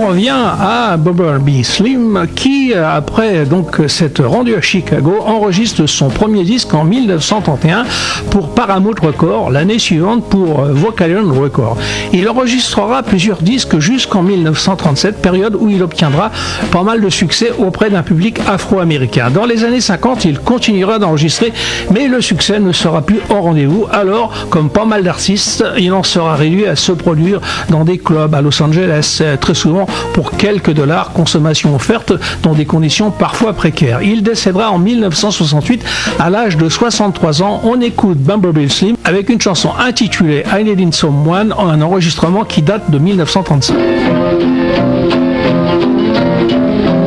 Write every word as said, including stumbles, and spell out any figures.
revient à Bumblebee Slim qui, après donc s'être rendu à Chicago, enregistre son premier disque en mille neuf cent trente et un pour Paramount Records, l'année suivante pour Vocalion Records. Il enregistrera plusieurs disques jusqu'en mille neuf cent trente-sept, période où il obtiendra pas mal de succès auprès d'un public afro-américain. Dans les années cinquante, il continuera d'enregistrer, mais le succès ne sera plus au rendez-vous. Alors, comme pas mal d'artistes, il en sera réduit à se produire dans des clubs à Los Angeles, très souvent pour quelques dollars, consommation offerte dans des conditions parfois précaires. Il décédera en mille neuf cent soixante-huit à l'âge de soixante-trois ans. On écoute Bumblebee Slim avec une chanson intitulée I Needed Someone, un enregistrement qui date de mille neuf cent trente-cinq.